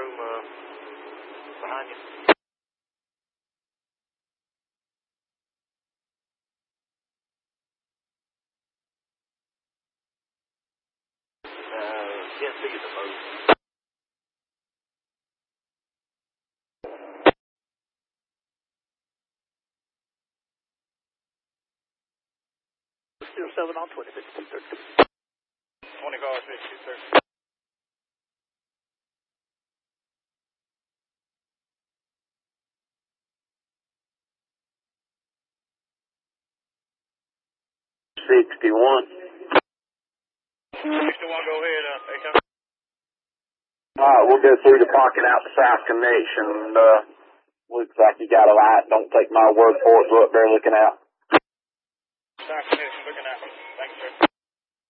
room behind you. Can't see you the most. Zero 07 on 20, 52, 30. 20 cars, 52, 30. Go ahead, Alright, we'll go through the parking out the South Connection. Looks like you got a light. Don't take my word for it. Go up there looking out. South Connection looking out.